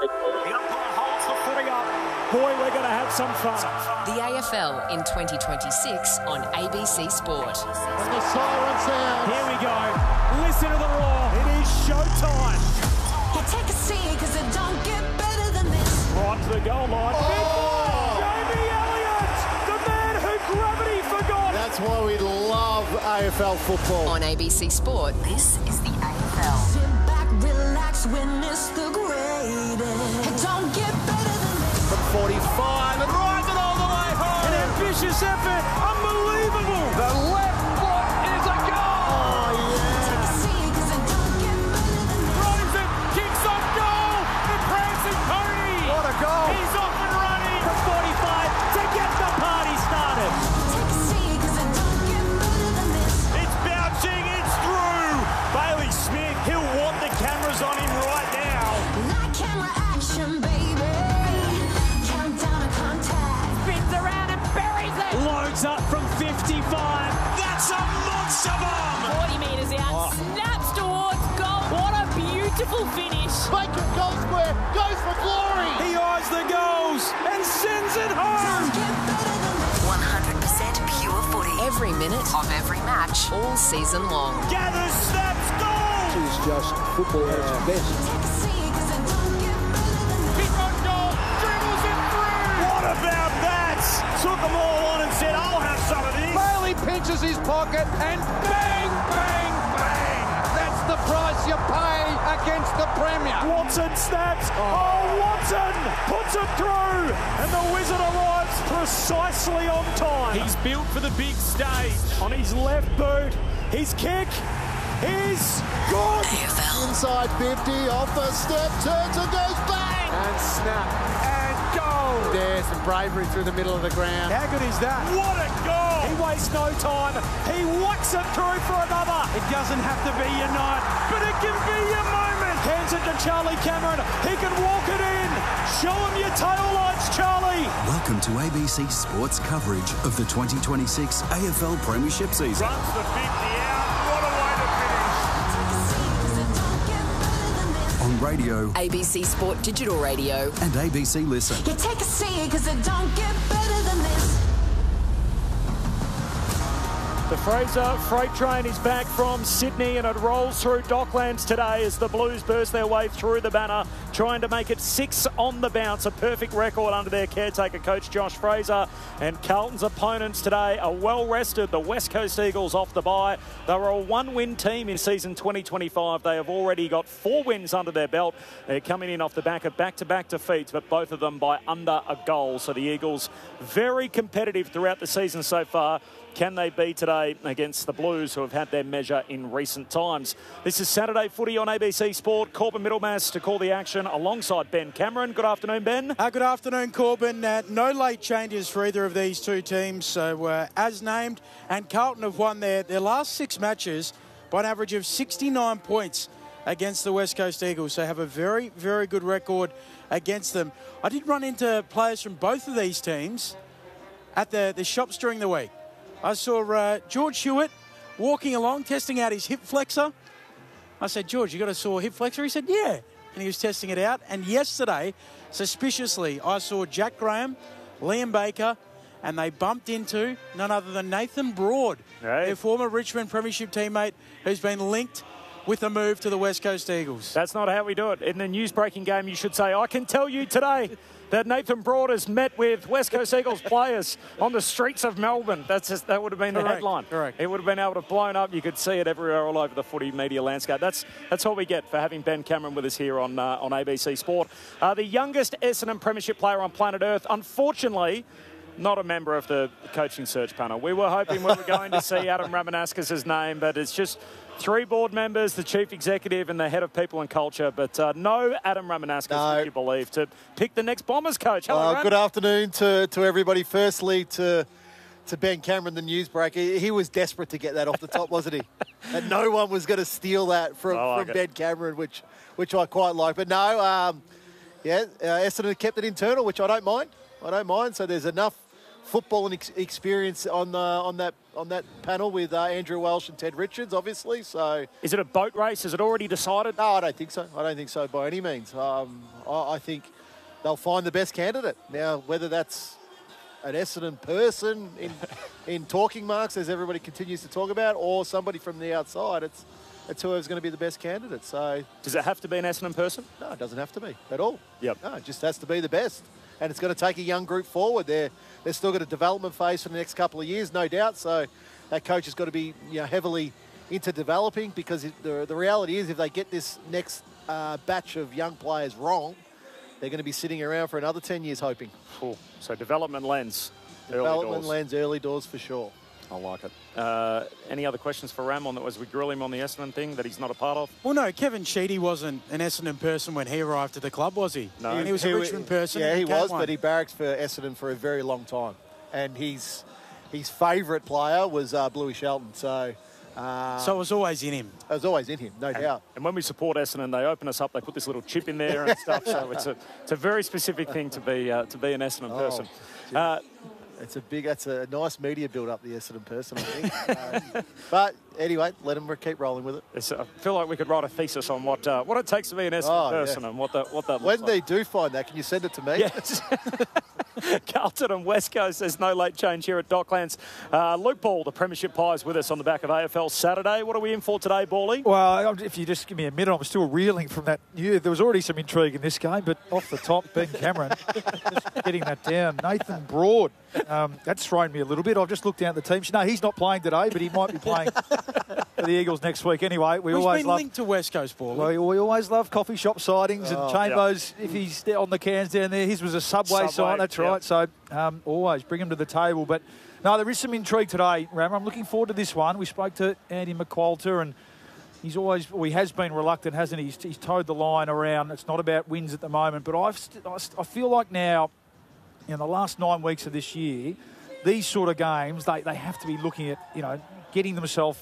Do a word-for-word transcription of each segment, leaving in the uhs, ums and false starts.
The umpire holds the footy up. Boy, we're going to have some fun. The A F L in twenty twenty-six on A B C Sport. And the siren sounds. Here we go. Listen to the roar. It is showtime. You take a seat because it don't get better than this. Right to the goal line. Oh! Big boy, Jamie Elliott, the man who gravity forgot. That's why we love A F L football. On A B C Sport, this is the A F L. Sit back, relax, witness the greatest. It don't get better than this. From forty-five and rides it all the way home. An ambitious effort. Unbelievable. The left foot is a goal. Oh, yeah. Take a seat because it don't get better than this. Throws it, kicks on goal. The prancing pony. What a goal. He's off and running. The forty-five to get the party started. Take a seat because it don't get better than this. It's bouncing, it's through. Bailey Smith, he'll want the cameras on him right now. Light camera action, baby. Countdown to contact. Spins around and buries it. Loads up from fifty-five. That's a monster bomb. forty metres out, snaps towards goal. What a beautiful finish. Bacon goal square goes for glory. He eyes the goals and sends it home. Don't get better than this. one hundred percent pure footy. Every minute of every match, all season long. Gathers, snaps, goal. Is just football at its best. Take a seat because it don't get better than this. Kick on goal, dribbles it through. What about that? Took them all on and said, I'll have some of this. Bailey pinches his pocket and bang, bang, bang. That's the price you pay against the Premier. Watson snaps. Oh, Watson puts it through. And the Wizard arrives precisely on time. He's built for the big stage. On his left boot, his kick is good. A F L. Inside fifty, off a step, turns and goes bang. And snap. And goal. There's some bravery through the middle of the ground. How good is that? What a goal. He wastes no time. He whacks it through for another. It doesn't have to be your night, but it can be your moment. Hands it to Charlie Cameron. He can walk it in. Show him your tail lights, Charlie. Welcome to A B C Sports coverage of the twenty twenty-six A F L Premiership season. Runs the fifty out. What a way to finish. Take a seat because it don't get better than this. On radio A B C Sport Digital Radio. and A B C Listen. You take a seat because it don't get better than this. The Fraser freight train is back from Sydney and it rolls through Docklands today as the Blues burst their way through the banner, trying to make it six on the bounce, a perfect record under their caretaker coach Josh Fraser. And Carlton's opponents today are well rested. The West Coast Eagles off the bye. They were a one-win team in season twenty twenty-five. They have already got four wins under their belt. They're coming in off the back of back-to-back defeats, but both of them by under a goal. So the Eagles very competitive throughout the season so far. Can they be today against the Blues, who have had their measure in recent times? This is Saturday Footy on A B C Sport. Corbin Middlemass to call the action alongside Ben Cameron. Good afternoon, Ben. Uh, good afternoon, Corbin. Uh, no late changes for either of these two teams. So, uh, as named, and Carlton have won their, their last six matches by an average of sixty-nine points against the West Coast Eagles. So, have a very, very good record against them. I did run into players from both of these teams at the, the shops during the week. I saw uh, George Hewitt walking along, testing out his hip flexor. I said, George, you got a sore hip flexor? He said, yeah. And he was testing it out. And yesterday, suspiciously, I saw Jack Graham, Liam Baker, and they bumped into none other than Nathan Broad, Hey. their former Richmond Premiership teammate who's been linked with a move to the West Coast Eagles. That's not how we do it. In the news-breaking game, you should say, I can tell you today that Nathan Broad has met with West Coast Eagles players on the streets of Melbourne. That's just, that would have been the Correct, headline. correct. It would have been able to have blown up. You could see it everywhere all over the footy media landscape. That's that's what we get for having Ben Cameron with us here on uh, on A B C Sport. Uh, the youngest Essendon Premiership player on planet Earth, unfortunately, not a member of the coaching search panel. We were hoping we were going to see Adam Ramanauskas' name, but it's just three board members, the chief executive and the head of people and culture. But uh, no Adam Ramanauskas, No. would you believe, to pick the next Bombers coach. Hello, Uh, Ram. good afternoon to, to everybody. Firstly, to to Ben Cameron, the newsbreaker. He, he was desperate to get that off the top, wasn't he? And no one was going to steal that from, I like from it. Ben Cameron, which which I quite like. But no, um, yeah, uh, Essendon kept it internal, which I don't mind. I don't mind. So there's enough football and ex- experience on the, on that on that panel with uh, Andrew Welsh and Ted Richards, obviously. So, is it a boat race? Is it already decided? No, I don't think so. I don't think so by any means. Um, I, I think they'll find the best candidate. Now, whether that's an Essendon person in in talking marks, as everybody continues to talk about, or somebody from the outside, it's it's whoever's going to be the best candidate. So, does it have to be an Essendon person? No, it doesn't have to be at all. Yep. No, it just has to be the best. And it's going to take a young group forward. They're, they've still got a development phase for the next couple of years, no doubt. So that coach has got to be, you know, heavily into developing, because it, the, the reality is if they get this next uh, batch of young players wrong, they're going to be sitting around for another ten years hoping. Cool. So development lens, Development early doors. lens, early doors for sure. I like it. Uh, any other questions for Ram on that as we grill him on the Essendon thing that he's not a part of? Well, no, Kevin Sheedy wasn't an Essendon person when he arrived at the club, was he? No. And he was a He- Richmond person. Yeah, and he became was, one. but he barracked for Essendon for a very long time. And his, his favourite player was uh, Bluey Shelton. So... Uh, So it was always in him. It was always in him, no And, doubt. and when we support Essendon, they open us up. They put this little chip in there and stuff. So it's a it's a very specific thing to be uh, to be an Essendon Oh, person. gee. Uh, It's a big, that's a nice media build up, the Essendon person, I think. uh, but anyway, let him keep rolling with it. it's, I feel like we could write a thesis on what uh, what it takes to be an Essendon Oh, yeah. person and what that what that When looks like. they do find that, can you send it to me? Yes. Carlton and West Coast, there's no late change here at Docklands. Uh, Luke Ball, the Premiership Pies, with us on the back of A F L Saturday. What are we in for today, Bally? Well, if you just give me a minute, I'm still reeling from that. Yeah, there was already some intrigue in this game, but off the top, Ben Cameron just getting that down. Nathan Broad, um, that's thrown me a little bit. I've just looked down at the teams. No, he's not playing today, but he might be playing for the Eagles next week. Anyway, we He's always been love. linked to West Coast ball. Well, we always love coffee shop sightings, and Oh, Chambers, if he's there on the cans down there, his was a Subway, Subway, sign, that's yep. right. So um, always bring him to the table. But no, there is some intrigue today, Ram. I'm looking forward to this one. We spoke to Andy McQualter, and he's always, well, he has been reluctant, hasn't he? He's, he's towed the line around. It's not about wins at the moment, but I've st- I st- I feel like now, in the last nine weeks of this year, these sort of games, they, they have to be looking at, you know, getting themselves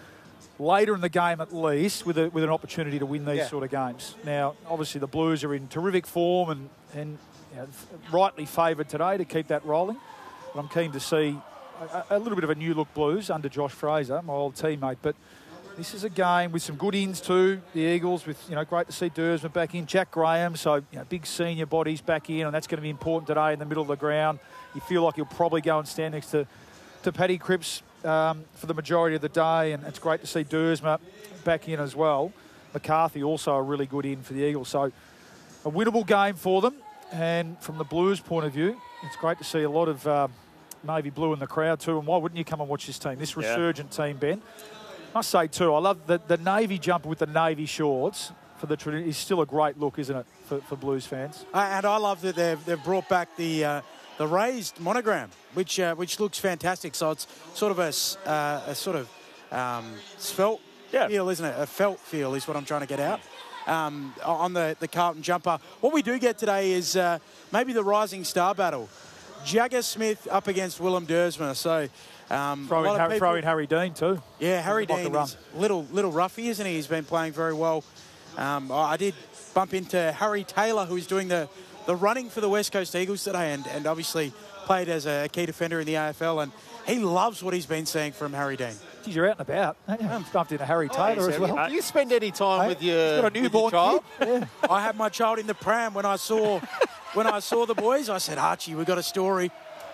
later in the game at least with a, with an opportunity to win these Yeah. sort of games. Now, obviously the Blues are in terrific form and, and you know, rightly favoured today to keep that rolling. But I'm keen to see a, a little bit of a new look Blues under Josh Fraser, my old teammate. But this is a game with some good ins too. The Eagles with, you know, great to see Dersman back in. Jack Graham, so, you know, big senior bodies back in, and that's going to be important today in the middle of the ground. You feel like he'll probably go and stand next to, to Paddy Cripps um, for the majority of the day, and it's great to see Dersma back in as well. McCarthy also a really good in for the Eagles. So a winnable game for them, and from the Blues point of view, it's great to see a lot of um, navy blue in the crowd too. And why wouldn't you come and watch this team, this resurgent team, Ben? I must say too, I love the, the navy jumper with the navy shorts for the tradi- is still a great look, isn't it, for, for Blues fans? Uh, and I love that they've, they've brought back the uh, the raised monogram, which uh, which looks fantastic. So it's sort of a, s- uh, a sort of um, felt Yeah. feel, isn't it? A felt feel is what I'm trying to get out um, on the, the Carlton jumper. What we do get today is uh, maybe the rising star battle. Jagger Smith up against Willem Dersma. So um, Throw a in, lot of Harry, people- throw in Harry Dean too. Yeah, Harry Like a Dean run. is little little roughy, isn't he? He's been playing very well. Um, I did bump into Harry Taylor, who is doing the, the running for the West Coast Eagles today, and, and obviously played as a key defender in the A F L, and he loves what he's been seeing from Harry Dean. Geez, you're out and about. I've bumped into Harry Taylor as well. Do you spend any time Hey, with your, he's got a with your newborn child? kid. Yeah. I had my child in the pram when I saw when I saw the boys. I said, Archie, we got a story.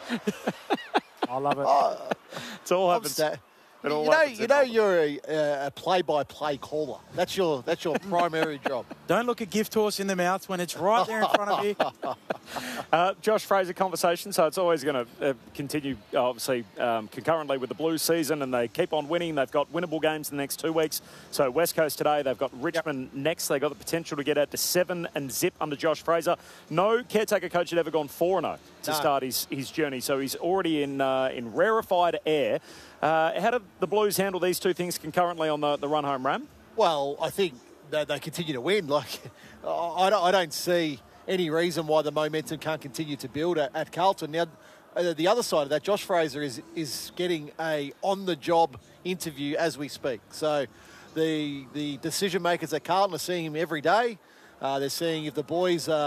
I love it. It's all I'm happens. sta- It all you know, happens you in know, Melbourne. you're a, a play-by-play caller. That's your that's your primary job. Don't look a gift horse in the mouth when it's right there in front of you. Uh, Josh Fraser conversation, so it's always going to uh, continue, obviously, um, concurrently with the Blues season, and they keep on winning. They've got winnable games in the next two weeks. So West Coast today, they've got Richmond next. They've got the potential to get out to seven and zip under Josh Fraser. No caretaker coach had ever gone four and oh to No. start his, his journey, so he's already in uh, in rarefied air. Uh, how do the Blues handle these two things concurrently on the, the run home, Ram? Well, I think that they continue to win. Like, I don't, I don't see any reason why the momentum can't continue to build at, at Carlton. Now, uh, the other side of that, Josh Fraser is is getting a on-the-job interview as we speak. So the the decision makers at Carlton are seeing him every day. Uh, they're seeing if the boys are,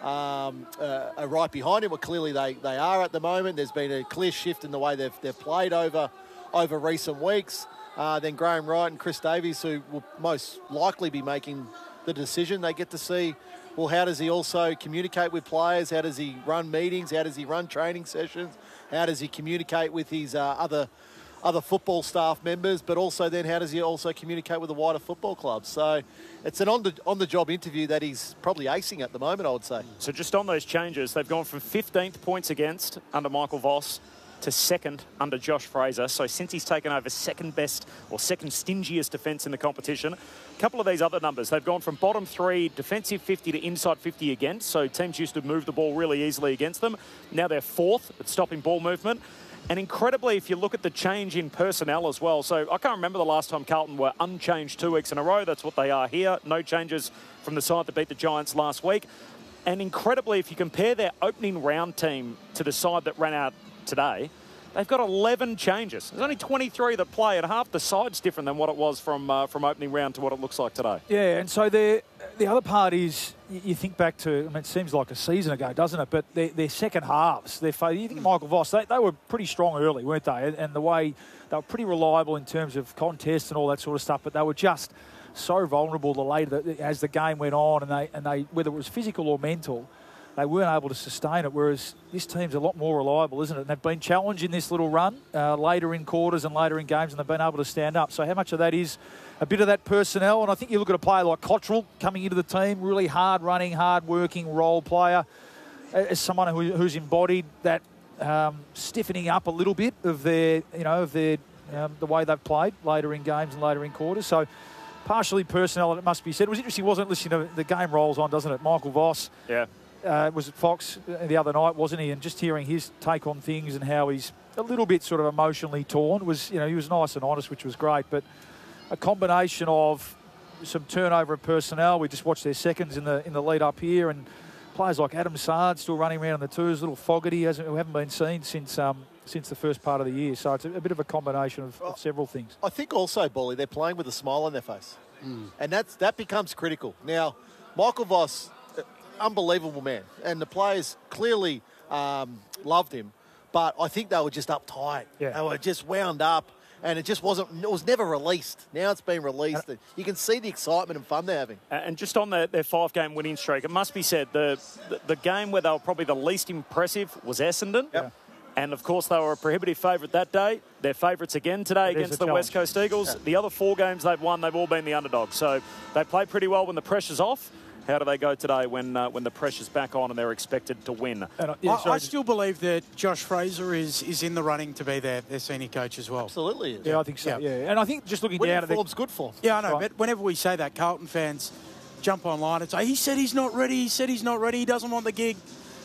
um, uh, are right behind him. Well, clearly they, they are at the moment. There's been a clear shift in the way they've, they've played over, over recent weeks. Uh, then Graham Wright and Chris Davies, who will most likely be making the decision. They get to see, well, how does he also communicate with players? How does he run meetings? How does he run training sessions? How does he communicate with his uh, other other football staff members? But also then how does he also communicate with the wider football club? So it's an on the, on the job interview that he's probably acing at the moment, I would say. So just on those changes, they've gone from fifteenth points against under Michael Voss to second under Josh Fraser. So since he's taken over second best or second stingiest defence in the competition, a couple of these other numbers, they've gone from bottom three defensive fifty to inside fifty against. So teams used to move the ball really easily against them. Now they're fourth at stopping ball movement. And incredibly, if you look at the change in personnel as well. So I can't remember the last time Carlton were unchanged two weeks in a row. That's what they are here. No changes from the side that beat the Giants last week. And incredibly, if you compare their opening round team to the side that ran out today, they've got eleven changes. There's only twenty-three that play, and half the side's different than what it was from uh, from opening round to what it looks like today. Yeah, and so the the other part is, you think back to, I mean, it seems like a season ago, doesn't it? But their, their second halves, their you think Michael Voss, they, they were pretty strong early, weren't they? And, and the way they were pretty reliable in terms of contests and all that sort of stuff, but they were just so vulnerable the later as the game went on, and they and they whether it was physical or mental, they weren't able to sustain it, whereas this team's a lot more reliable, isn't it? And they've been challenged in this little run uh, later in quarters and later in games, and they've been able to stand up. So how much of that is a bit of that personnel? And I think you look at a player like Cottrell coming into the team, really hard-running, hard-working role player, as someone who, who's embodied that um, stiffening up a little bit of their, you know, of their um, the way they've played later in games and later in quarters. So partially personnel, it must be said. It was interesting, wasn't it, listening to the game rolls on, doesn't it? Michael Voss. Yeah. Uh, was at Fox the other night, wasn't he? And just hearing his take on things and how he's a little bit sort of emotionally torn was, you know, he was nice and honest, which was great. But a combination of some turnover of personnel. We just watched their seconds in the in the lead up here, and players like Adam Sard still running around in the twos, little Fogarty, hasn't who haven't been seen since um, since the first part of the year. So it's a, a bit of a combination of, of several things. I think also, Bolly, they're playing with a smile on their face, mm. and that's that becomes critical now. Michael Voss, unbelievable man, and the players clearly um, loved him, but I think they were just uptight. Yeah. They were just wound up, and it just wasn't. It was never released. Now it's been released. Uh, you can see the excitement and fun they're having. And just on their, their five-game winning streak, it must be said the, the the game where they were probably the least impressive was Essendon. Yep. And, of course, they were a prohibitive favourite that day. They're favourites again today it against the challenge. West Coast Eagles. Yeah. The other four games they've won, they've all been the underdogs. So they play pretty well when the pressure's off. How do they go today when uh, when the pressure's back on and they're expected to win? And, uh, yeah, I, I still believe that Josh Fraser is, is in the running to be their, their senior coach as well. Absolutely is. Yeah, I think so, yeah. yeah. And I think just looking Winning down at form's good form. Yeah, I know, right. but whenever we say that, Carlton fans jump online and say, he said he's not ready, he said he's not ready, he doesn't want the gig.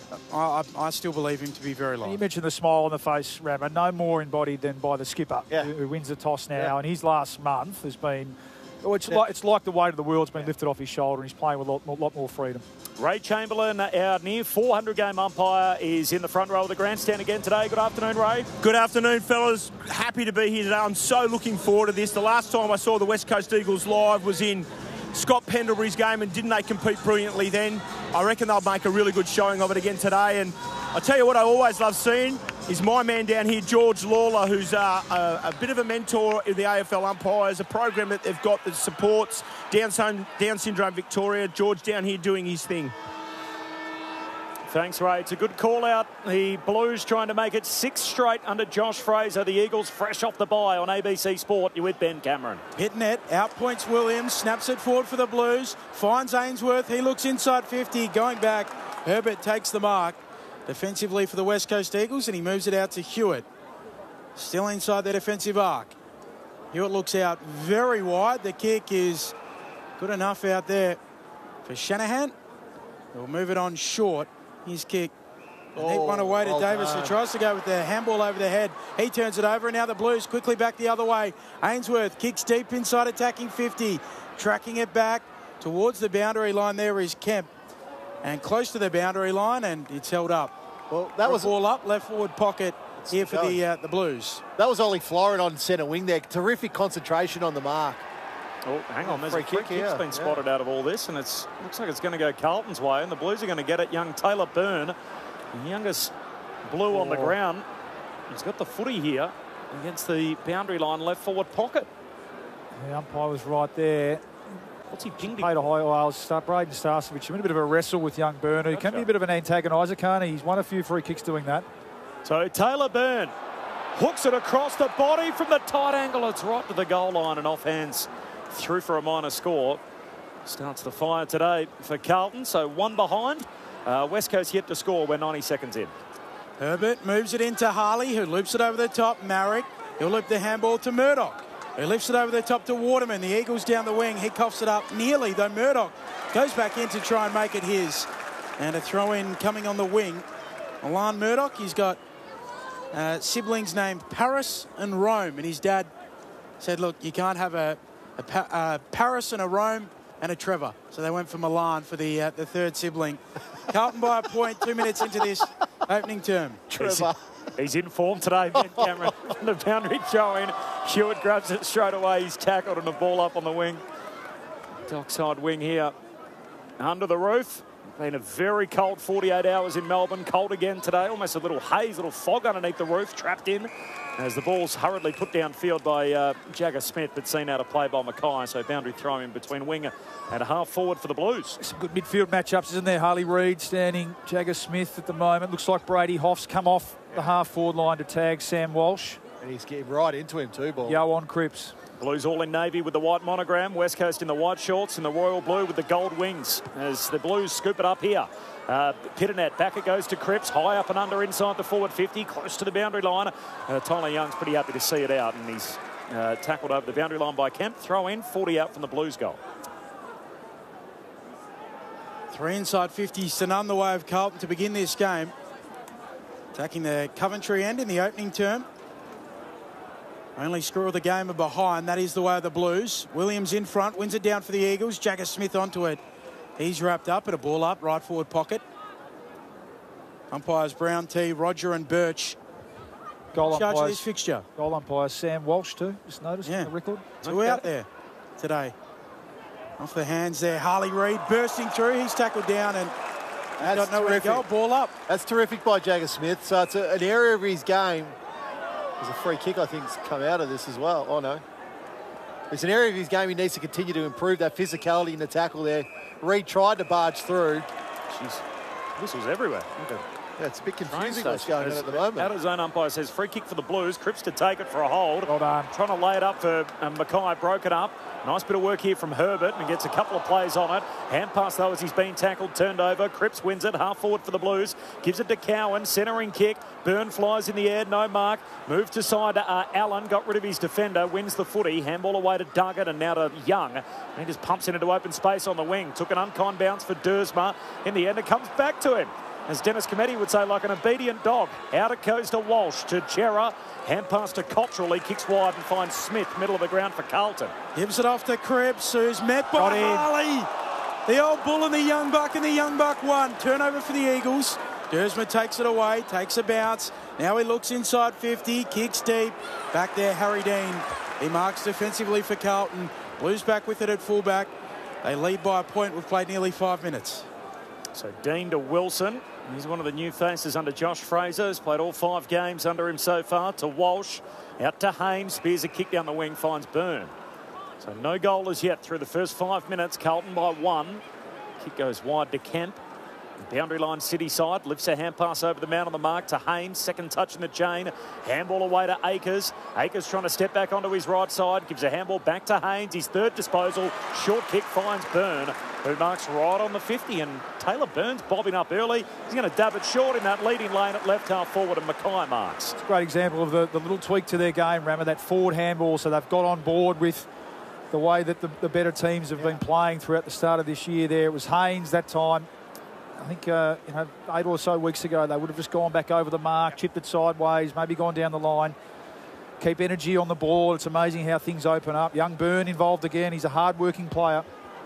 I, I, I still believe him to be very live. You mentioned the smile on the face, Rammer, no more embodied than by the skipper, yeah. who, who wins the toss now. Yeah. And his last month has been... Well, it's, yeah. like, it's like the weight of the world's been lifted off his shoulder, and he's playing with a lot, a lot more freedom. Ray Chamberlain, our near four hundred game umpire, is in the front row of the grandstand again today. Good afternoon, Ray. Good afternoon, fellas. Happy to be here today. I'm so looking forward to this. The last time I saw the West Coast Eagles live was in Scott Pendlebury's game, and didn't they compete brilliantly then? I reckon they'll make a really good showing of it again today. And I tell you what I always love seeing is my man down here, George Lawler, who's uh, a, a bit of a mentor in the A F L umpires, a program that they've got that supports Down, Down Syndrome Victoria. George down here doing his thing. Thanks, Ray. It's a good call out. The Blues trying to make it six straight under Josh Fraser. The Eagles fresh off the bye on A B C Sport. You're with Ben Cameron. Hitting it, out points Williams, snaps it forward for the Blues, finds Ainsworth, he looks inside fifty, going back, Herbert takes the mark defensively for the West Coast Eagles, and he moves it out to Hewitt. Still inside the defensive arc. Hewitt looks out very wide. The kick is good enough out there for Shanahan. He'll move it on short. His kick. A neat one away to oh, Davis, no. who tries to go with the handball over the head. He turns it over, and now the Blues quickly back the other way. Ainsworth kicks deep inside, attacking fifty. Tracking it back towards the boundary line there is Kemp. And close to the boundary line, and it's held up. Well, that was all up, left forward pocket here for the uh, the Blues. That was Ollie Florin on centre wing there. Terrific concentration on the mark. Oh, hang on, there's free a free kick kick's here. been spotted Yeah. out of all this, and it's looks like it's going to go Carlton's way, and the Blues are going to get it. Young Taylor Byrne, the youngest Blue oh. on the ground. He's got the footy here against the boundary line left forward pocket. The umpire was right there. What's he pinged? Paid a high well, start Braden Starcevich. In a bit of a wrestle with young Byrne, who can be a bit of an antagoniser, can't he? He's won a few free kicks doing that. So Taylor Byrne hooks it across the body from the tight angle. It's right to the goal line and off hands through for a minor score. Starts the fire today for Carlton. So one behind. Uh, West Coast yet to score. We're ninety seconds in. Herbert moves it into Harley, who loops it over the top. Marek, he'll loop the handball to Murdoch, who lifts it over the top to Waterman. The Eagles down the wing. He coughs it up nearly, though Murdoch goes back in to try and make it his. And a throw in coming on the wing. Milan Murdoch, he's got uh, siblings named Paris and Rome. And his dad said, look, you can't have a, a pa uh, Paris and a Rome and a Trevor. So they went for Milan for the, uh, the third sibling. Carlton by a point, two minutes into this opening term. Trevor. He's in form today, Ben Cameron. From the boundary throw in. Hewitt grabs it straight away. He's tackled and the ball up on the wing. Dockside wing here. Under the roof. Been a very cold forty-eight hours in Melbourne. Cold again today. Almost a little haze, little fog underneath the roof. Trapped in as the ball's hurriedly put downfield by uh, Jagger Smith, but seen out of play by Mackay. So boundary throw in between winger and a half forward for the Blues. Some good midfield matchups, isn't there? Harley Reid standing Jagger Smith at the moment. Looks like Brady Hoff's come off the half forward line to tag Sam Walsh. And he's getting right into him too, Ball. Yoan Cripps. Blues all in navy with the white monogram. West Coast in the white shorts and the royal blue with the gold wings as the Blues scoop it up here. Uh, Pitternet, back it goes to Cripps, high up and under inside the forward fifty, close to the boundary line. Uh, Tyler Young's pretty happy to see it out, and he's uh, tackled over the boundary line by Kemp. Throw in, forty out from the Blues goal. Three inside fifties to none the way of Carlton to begin this game. Attacking the Coventry end in the opening term. Only screw of the game are behind. That is the way of the Blues. Williams in front, wins it down for the Eagles. Jagger Smith onto it. He's wrapped up at a ball up, right forward pocket. Umpires Brown, T, Roger and Birch. Goal Charge of umpires, this fixture. Goal umpire Sam Walsh too. Just noticed Yeah. the record. Two out there today. Off the hands there. Harley Reid bursting through. He's tackled down and That's got nowhere terrific. to go. Ball up. That's terrific by Jagger Smith. So it's a, an area of his game. There's a free kick, I think, has come out of this as well. Oh, no. It's an area of his game he needs to continue to improve that physicality in the tackle there. Reid tried to barge through. Jeez, whistles everywhere. Okay. Yeah, it's a bit Train confusing what's station. going on at the moment. Out of zone umpire says free kick for the Blues. Cripps to take it for a hold. Well done. Trying to lay it up for um, Mackay. Broke it up. Nice bit of work here from Herbert and gets a couple of plays on it. Hand pass though as he's been tackled, turned over. Cripps wins it, half forward for the Blues. Gives it to Cowan, centering kick. Byrne flies in the air, no mark. Moved to side to uh, Allen, got rid of his defender, wins the footy. Handball away to Duggett and now to Young. And he just pumps it into open space on the wing. Took an unkind bounce for Dersma. In the end, it comes back to him. As Dennis Cometti would say, like an obedient dog. Out it goes to Walsh, to Chera. Hand pass to Cottrell. He kicks wide and finds Smith, middle of the ground for Carlton. Gives it off to Cripps, who's met by Harley. The old bull and the young buck, and the young buck won. Turnover for the Eagles. Dersma takes it away, takes a bounce. Now he looks inside fifty, kicks deep. Back there, Harry Dean. He marks defensively for Carlton. Blues back with it at fullback. They lead by a point. We've played nearly five minutes. So Dean to Wilson. He's one of the new faces under Josh Fraser. Has played all five games under him so far. To Walsh. Out to Haynes. Spears a kick down the wing. Finds Byrne. So no goal as yet through the first five minutes. Carlton by one. Kick goes wide to Kemp. Boundary line city side. Lifts a hand pass over the man on the mark to Haynes. Second touch in the chain. Handball away to Akers. Akers trying to step back onto his right side. Gives a handball back to Haynes. His third disposal. Short kick finds Byrne, who marks right on the fifty. And Taylor Byrne's bobbing up early. He's going to dab it short in that leading lane at left half forward, and Mackay marks. It's a great example of the, the little tweak to their game, Rammer, that forward handball. So they've got on board with the way that the, the better teams have been playing throughout the start of this year there. It was Haynes that time. I think, uh, you know, eight or so weeks ago, they would have just gone back over the mark, chipped it sideways, maybe gone down the line. Keep energy on the ball. It's amazing how things open up. Young Byrne involved again. He's a hard-working player.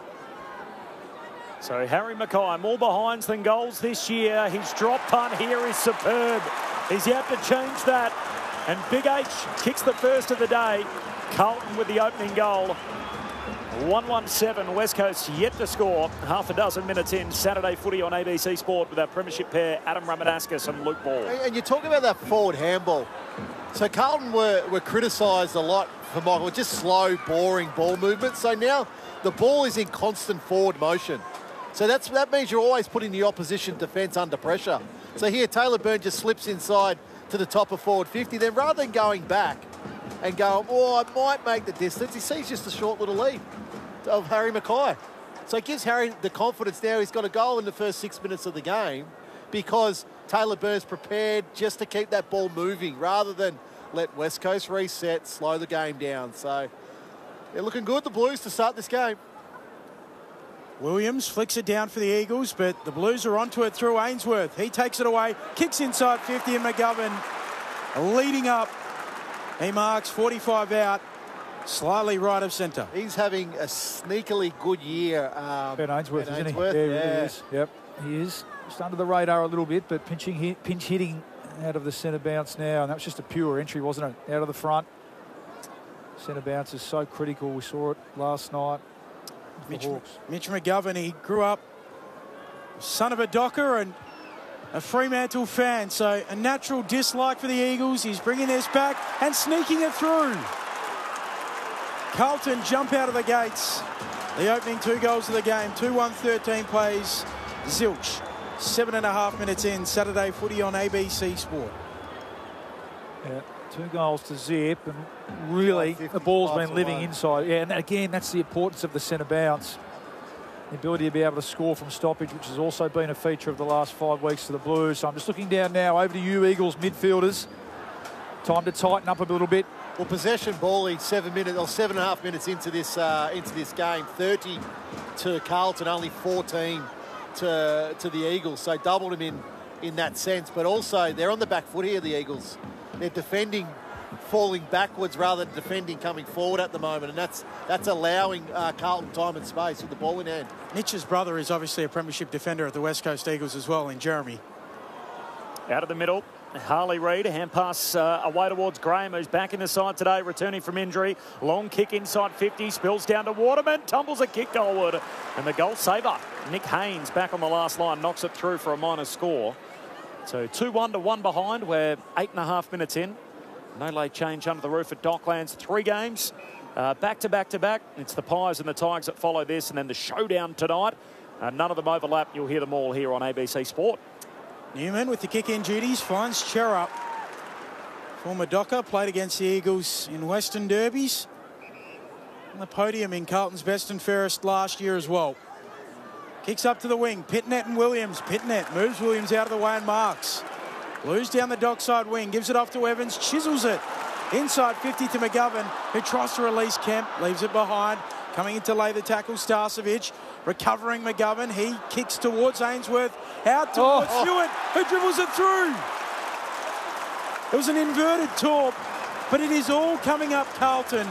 So Harry Mackay, more behinds than goals this year. His drop punt here is superb. He's out to change that. And Big H kicks the first of the day. Carlton with the opening goal. one one seven, West Coast yet to score. Half a dozen minutes in. Saturday footy on A B C Sport with our premiership pair, Adam Ramadauskas and Luke Ball. And you talk about that forward handball. So Carlton were, were criticised a lot for Michael, just slow, boring ball movement. So now the ball is in constant forward motion. So that's that means you're always putting the opposition defence under pressure. So here, Taylor Byrne just slips inside to the top of forward fifty. Then rather than going back and going, oh, I might make the distance, he sees just a short little lead of Harry Mackay. So it gives Harry the confidence now. He's got a goal in the first six minutes of the game because Taylor Byrne's prepared just to keep that ball moving rather than let West Coast reset, slow the game down. So they're looking good, the Blues, to start this game. Williams flicks it down for the Eagles, but the Blues are onto it through Ainsworth. He takes it away, kicks inside fifty, and McGovern leading up. He marks forty-five out, slightly right of centre. He's having a sneakily good year. Um, Ben Ainsworth, Ben isn't Ainsworth, he? Yeah, he yeah. really is. Yep, he is. Just under the radar a little bit, but pinching hit, pinch hitting out of the centre bounce now, and that was just a pure entry, wasn't it? Out of the front. Centre bounce is so critical. We saw it last night. Mitch, Mitch McGovern, he grew up son of a Docker and a Fremantle fan, so a natural dislike for the Eagles. He's bringing this back and sneaking it through. Carlton jump out of the gates. The opening two goals of the game, two one thirteen plays. Zilch, seven and a half minutes in. Saturday footy on A B C Sport. Yeah, two goals to zip, and really the ball's been living inside. Yeah, and again, that's the importance of the centre bounce. The ability to be able to score from stoppage, which has also been a feature of the last five weeks for the Blues. So I'm just looking down now, over to you, Eagles midfielders. Time to tighten up a little bit. Well, possession ball, seven minutes or seven and a half minutes into this uh, into this game, thirty to Carlton, only fourteen to to the Eagles. So doubled them in in that sense, but also they're on the back foot here, the Eagles. They're defending falling backwards rather than defending coming forward at the moment, and that's that's allowing uh, Carlton time and space with the ball in hand. Mitch's brother is obviously a premiership defender of the West Coast Eagles as well, in Jeremy. Out of the middle, Harley Reid, hand pass uh, away towards Graham, who's back in the side today, returning from injury. Long kick inside fifty, spills down to Waterman, tumbles a kick goalward. And the goal saver, Nick Haynes, back on the last line, knocks it through for a minor score. So two one to one behind. We're eight and a half minutes in. No late change under the roof at Docklands. Three games, uh, back to back to back. It's the Pies and the Tigers that follow this, and then the showdown tonight. Uh, none of them overlap. You'll hear them all here on A B C Sport. Newman with the kick-in duties finds Cherrup. Former Docker, played against the Eagles in Western Derbies. On the podium in Carlton's best and fairest last year as well. Kicks up to the wing. Pitnet and Williams. Pitnet moves Williams out of the way and marks. Blues down the dockside wing. Gives it off to Evans. Chisels it. Inside fifty to McGovern, who tries to release Kemp. Leaves it behind. Coming in to lay the tackle, Starcevic. Recovering McGovern. He kicks towards Ainsworth. Out towards oh, Hewitt, who dribbles it through. It was an inverted torp, but it is all coming up Carlton.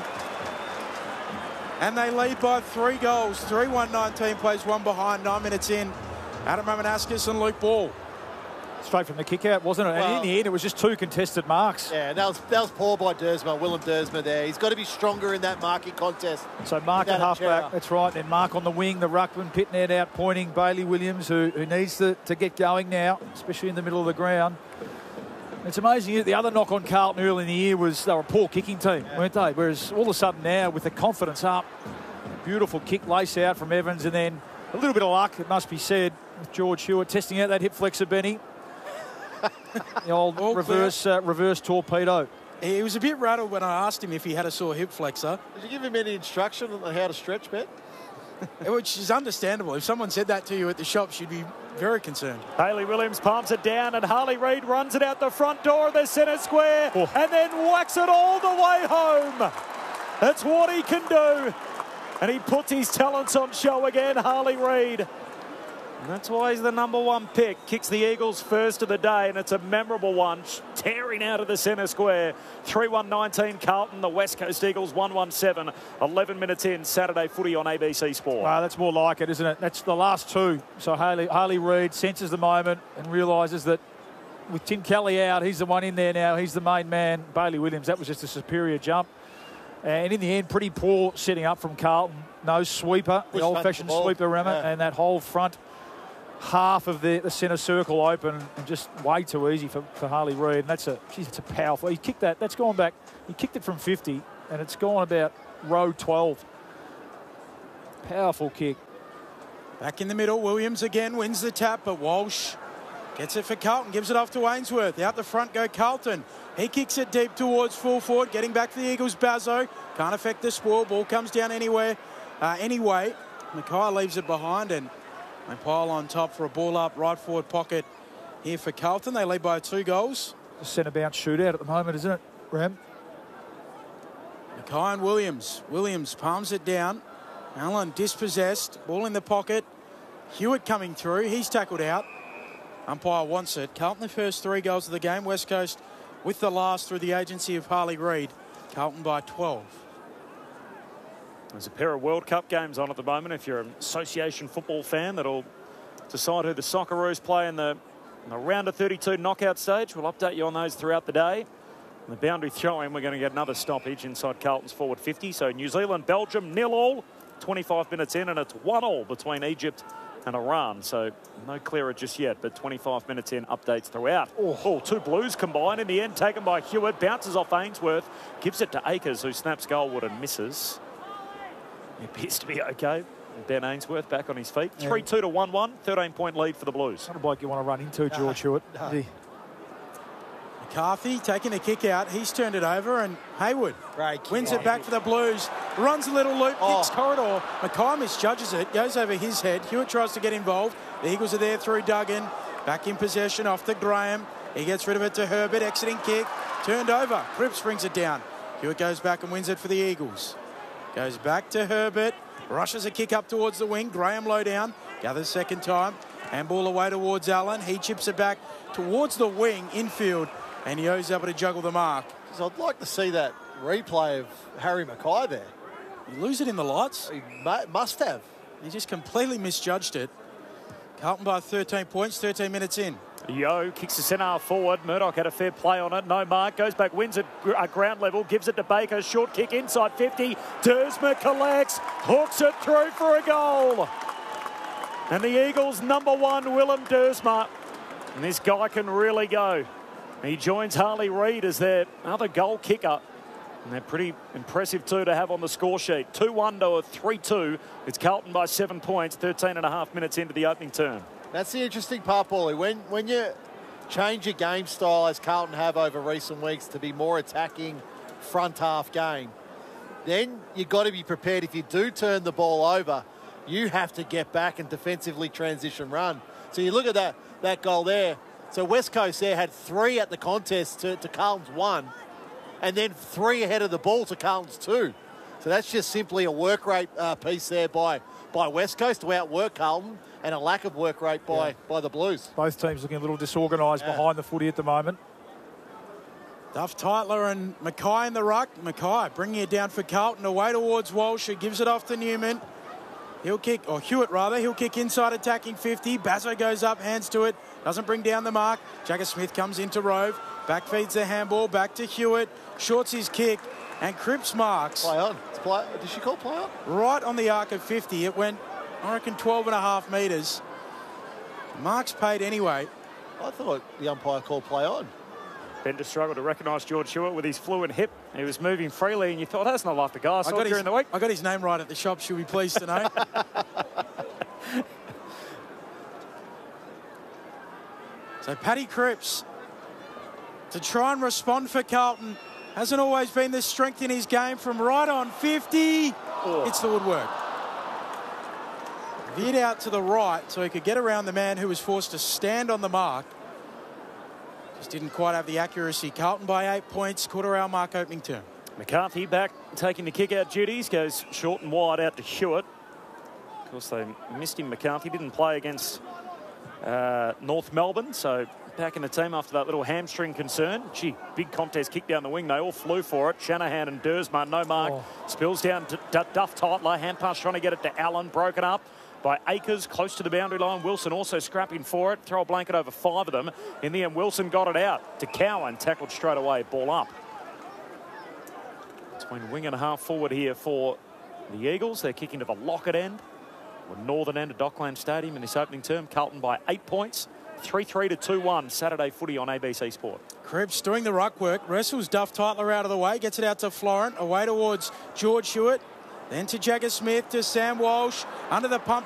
And they lead by three goals. three one nineteen plays one behind, nine minutes in. Adam Ramadauskas and Luke Ball. Straight from the kick out, wasn't it? Well, and in the end, it was just two contested marks. Yeah, that was that was poor by Dersma, Willem Dersma there. He's got to be stronger in that marking contest. So Mark at halfback, that's right. And Mark on the wing, the ruckman, Pitnet out pointing, Bailey Williams, who, who needs to, to get going now, especially in the middle of the ground. It's amazing. The other knock on Carlton early in the year was they were a poor kicking team, yeah. weren't they? Whereas all of a sudden now, with the confidence up, beautiful kick lace out from Evans, and then a little bit of luck, it must be said, with George Hewitt testing out that hip flexor, Benny. The old All reverse uh, reverse torpedo. He was a bit rattled when I asked him if he had a sore hip flexor. Did you give him any instruction on how to stretch, Ben? Which is understandable. If someone said that to you at the shops, you'd be very concerned. Hayley Williams palms it down, and Harley Reid runs it out the front door of the centre square oh. and then whacks it all the way home. That's what he can do. And he puts his talents on show again, Harley Reid. And that's why he's the number one pick. Kicks the Eagles first of the day, and it's a memorable one. Tearing out of the centre square. three one nineteen Carlton, the West Coast Eagles one one seven. eleven minutes in, Saturday footy on A B C Sport. Wow, that's more like it, isn't it? That's the last two. So Harley, Harley Reid senses the moment and realises that with Tim Kelly out, he's the one in there now. He's the main man. Bailey Williams, that was just a superior jump. And in the end, pretty poor setting up from Carlton. No sweeper, the old-fashioned sweeper, Remit, yeah. and that whole front half of the, the centre circle open, and just way too easy for, for Harley Reid. And that's a, geez, it's a powerful. He kicked that. That's gone back. He kicked it from fifty, and it's gone about row twelve. Powerful kick. Back in the middle, Williams again wins the tap, but Walsh gets it for Carlton, gives it off to Ainsworth. Out the front go Carlton. He kicks it deep towards full forward, getting back to the Eagles. Bazzo can't affect the spoil. Ball comes down anywhere, uh, anyway. Mackay leaves it behind, and they pile on top for a ball up right forward pocket here for Carlton. They lead by two goals. A centre bounce shootout at the moment, isn't it, Ram? Mackay and Williams. Williams palms it down. Allen dispossessed. Ball in the pocket. Hewitt coming through. He's tackled out. Umpire wants it. Carlton the first three goals of the game. West Coast with the last through the agency of Harley Reid. Carlton by twelve. There's a pair of World Cup games on at the moment. If you're an association football fan, that'll decide who the Socceroos play in the, in the round of thirty-two knockout stage. We'll update you on those throughout the day. In the boundary throw-in, we're going to get another stoppage inside Carlton's forward fifty. So New Zealand, Belgium, nil all. twenty-five minutes in, and it's one all between Egypt and Iran. So no clearer just yet, but twenty-five minutes in, updates throughout. Oh, oh, two Blues combined in the end, taken by Hewitt, bounces off Ainsworth, gives it to Akers, who snaps goalwood and misses. He appears to be okay. Ben Ainsworth back on his feet. three two to one one, thirteen point lead for the Blues. Not a bloke you want to run into, George Hewitt. No. The... McCarthy taking a kick out. He's turned it over, and Hayward wins it back for the Blues. Runs a little loop, oh. kicks corridor. Mackay misjudges it, goes over his head. Hewitt tries to get involved. The Eagles are there through Duggan. Back in possession off to Graham. He gets rid of it to Herbert. Exiting kick. Turned over. Cripps brings it down. Hewitt goes back and wins it for the Eagles. Goes back to Herbert. Rushes a kick up towards the wing. Graham low down. Gathers second time. Handball away towards Allen. He chips it back towards the wing, infield. And Yo's able to juggle the mark. I'd like to see that replay of Harry Mackay there. You lose it in the lights? He must have. He just completely misjudged it. Carlton by thirteen points, thirteen minutes in. Yo kicks the centre half forward. Murdoch had a fair play on it. No mark. Goes back, wins it at ground level. Gives it to Baker. Short kick inside fifty. Dersma collects. Hooks it through for a goal. And the Eagles' number one, Willem Dersma. And this guy can really go. He joins Harley Reid as their other goal kicker. And they're pretty impressive too to have on the score sheet. two one to a three two. It's Carlton by seven points, thirteen and a half minutes into the opening term. That's the interesting part, Paulie. When, when you change your game style, as Carlton have over recent weeks, to be more attacking front half game, then you've got to be prepared. If you do turn the ball over, you have to get back and defensively transition run. So you look at that, that goal there. So West Coast there had three at the contest to, to Carlton's one, and then three ahead of the ball to Carlton's two. So that's just simply a work rate uh, piece there by, by West Coast to outwork Carlton, and a lack of work rate by, yeah. by the Blues. Both teams looking a little disorganised yeah. behind the footy at the moment. Duff Tytler and Mackay in the ruck. Mackay bringing it down for Carlton, away towards Walsh, who gives it off to Newman. He'll kick, or Hewitt rather, he'll kick inside attacking fifty. Bazzo goes up, hands to it, doesn't bring down the mark. Jagger Smith comes into Rove, back feeds the handball, back to Hewitt, shorts his kick, and Cripps marks. Play on. It's play, did she call play on? Right on the arc of fifty. It went, I reckon, twelve and a half metres. Marks paid anyway. I thought the umpire called play on. Bender struggled to recognise George Hewitt with his fluent hip. He was moving freely, and you thought, that's not like the guy I saw during his, the week. I got his name right at the shop, she'll be pleased to know. So Paddy Cripps, to try and respond for Carlton, hasn't always been the strength in his game. From right on fifty, oh. It's the woodwork. Veered out to the right so he could get around the man who was forced to stand on the mark. Just didn't quite have the accuracy. Carlton by eight points, quarter hour mark opening term. McCarthy back taking the kick out duties, goes short and wide out to Hewitt. Of course, they missed him. McCarthy didn't play against uh, North Melbourne, so back in the team after that little hamstring concern. Gee, big contest kick down the wing. They all flew for it. Shanahan and Dersma, no mark. Oh. Spills down to D Duff Tytler. Hand pass trying to get it to Allen, broken up by Akers, close to the boundary line. Wilson also scrapping for it. Throw a blanket over five of them. In the end, Wilson got it out to Cowan, tackled straight away, ball up. between wing and half forward here for the Eagles. They're kicking to the Lockett end, or northern end of Dockland Stadium in this opening term. Carlton by eight points. three three to two one. Saturday footy on A B C Sport. Cripps doing the ruck work. Wrestles Duff Tytler out of the way. Gets it out to Florent. Away towards George Hewitt. Then to Jagger Smith, to Sam Walsh. Under the pump